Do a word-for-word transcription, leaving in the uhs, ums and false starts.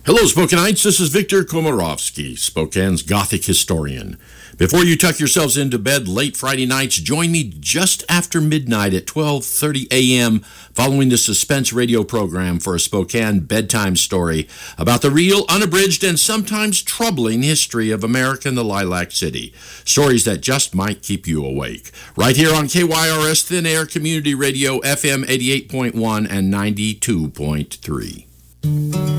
Hello, Spokanites. This is Victor Komarovsky, Spokane's Gothic historian. Before you tuck yourselves into bed late Friday nights, join me just after midnight at twelve thirty a.m. following the Suspense radio program for a Spokane bedtime story about the real, unabridged, and sometimes troubling history of America and the Lilac City. Stories that just might keep you awake. Right here on K Y R S Thin Air Community Radio, F M eighty-eight point one and ninety-two point three.